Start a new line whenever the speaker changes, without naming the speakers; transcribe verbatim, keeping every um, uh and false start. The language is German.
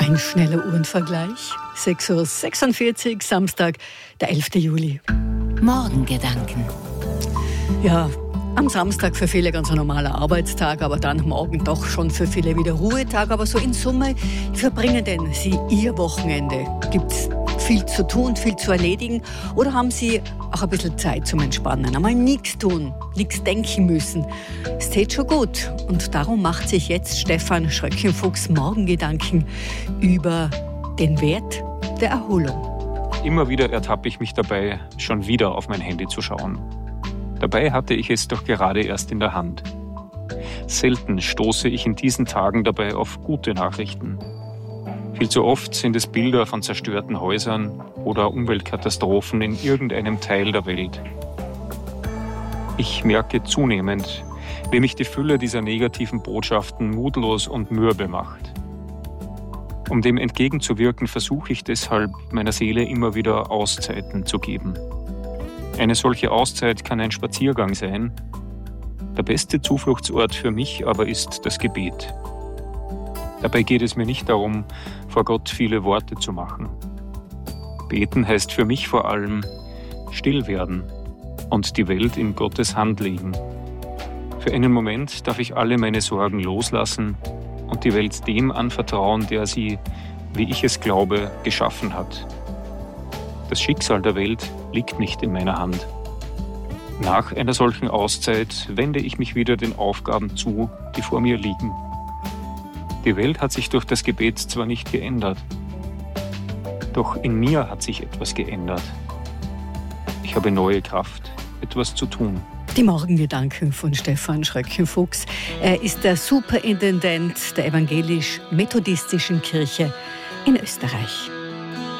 Ein schneller Uhrenvergleich. sechs Uhr sechsundvierzig, Samstag, der elften Juli.
Morgengedanken.
Ja, am Samstag für viele ganz ein normaler Arbeitstag, aber dann morgen doch schon für viele wieder Ruhetag. Aber so in Summe, wie verbringen denn Sie Ihr Wochenende? Gibt's viel zu tun, viel zu erledigen? Oder haben Sie auch ein bisschen Zeit zum Entspannen? Einmal nichts tun, nichts denken müssen. Es geht schon gut. Und darum macht sich jetzt Stefan Schröckenfuchs Morgengedanken über den Wert der Erholung.
Immer wieder ertappe ich mich dabei, schon wieder auf mein Handy zu schauen. Dabei hatte ich es doch gerade erst in der Hand. Selten stoße ich in diesen Tagen dabei auf gute Nachrichten. Viel zu oft sind es Bilder von zerstörten Häusern oder Umweltkatastrophen in irgendeinem Teil der Welt. Ich merke zunehmend, wie mich die Fülle dieser negativen Botschaften mutlos und mürbe macht. Um dem entgegenzuwirken, versuche ich deshalb, meiner Seele immer wieder Auszeiten zu geben. Eine solche Auszeit kann ein Spaziergang sein. Der beste Zufluchtsort für mich aber ist das Gebet. Dabei geht es mir nicht darum, vor Gott viele Worte zu machen. Beten heißt für mich vor allem still werden und die Welt in Gottes Hand legen. Für einen Moment darf ich alle meine Sorgen loslassen und die Welt dem anvertrauen, der sie, wie ich es glaube, geschaffen hat. Das Schicksal der Welt liegt nicht in meiner Hand. Nach einer solchen Auszeit wende ich mich wieder den Aufgaben zu, die vor mir liegen. Die Welt hat sich durch das Gebet zwar nicht geändert, doch in mir hat sich etwas geändert. Ich habe neue Kraft, etwas zu tun.
Die Morgengedanken von Stefan Schröckenfuchs. Er ist der Superintendent der evangelisch-methodistischen Kirche in Österreich.